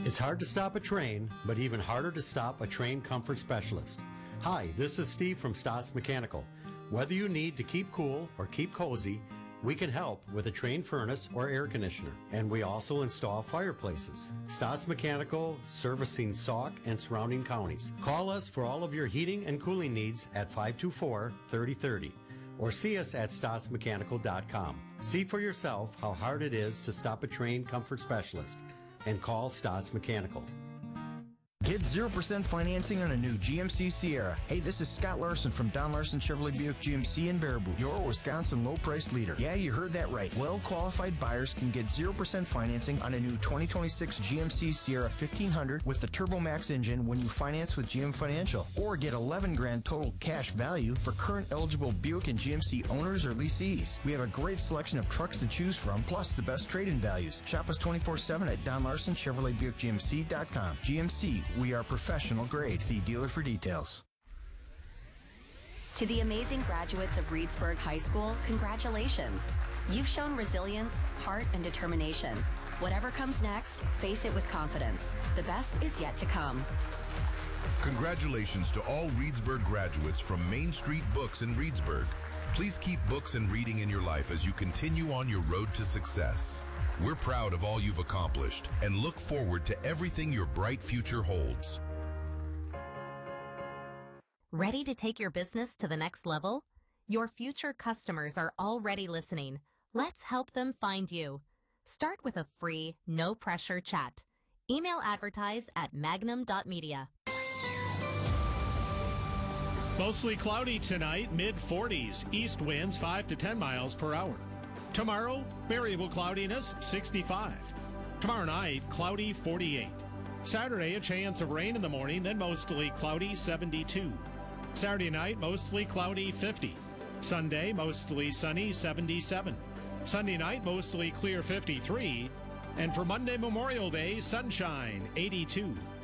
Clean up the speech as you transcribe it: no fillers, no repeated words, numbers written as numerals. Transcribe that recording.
It's hard to stop a train, but even harder to stop a train comfort specialist. Hi, this is Steve from Stotts Mechanical. Whether you need to keep cool or keep cozy, we can help with a train furnace or air conditioner. And we also install fireplaces. Stotts Mechanical, servicing Sauk and surrounding counties. Call us for all of your heating and cooling needs at 524-3030. Or see us at stottsmechanical.com. See for yourself how hard it is to stop a train comfort specialist. And call Stotts Mechanical. Get 0% financing on a new GMC Sierra. Hey, this is Scott Larson from Don Larson Chevrolet Buick GMC in Baraboo, your Wisconsin low-price leader. Yeah, you heard that right. Well-qualified buyers can get 0% financing on a new 2026 GMC Sierra 1500 with the TurboMax engine when you finance with GM Financial. Or get $11,000 total cash value for current eligible Buick and GMC owners or leasees. We have a great selection of trucks to choose from, plus the best trade-in values. Shop us 24/7 at Don Larson Chevrolet Buick GMC.com. GMC, we are professional grade. See dealer for details. To the amazing graduates of Reedsburg High School, congratulations. You've shown resilience, heart, and determination. Whatever comes next, face it with confidence. The best is yet to come. Congratulations to all Reedsburg graduates from Main Street Books in Reedsburg. Please keep books and reading in your life as you continue on your road to success. We're proud of all you've accomplished and look forward to everything your bright future holds. Ready to take your business to the next level? Your future customers are already listening. Let's help them find you. Start with a free, no-pressure chat. Email advertise at magnum.media. Mostly cloudy tonight, mid-40s. East winds 5 to 10 miles per hour. Tomorrow, variable cloudiness, 65. Tomorrow night, cloudy, 48. Saturday, a chance of rain in the morning, then mostly cloudy, 72. Saturday night, mostly cloudy, 50. Sunday, mostly sunny, 77. Sunday night, mostly clear, 53. And for Monday, Memorial Day, sunshine, 82.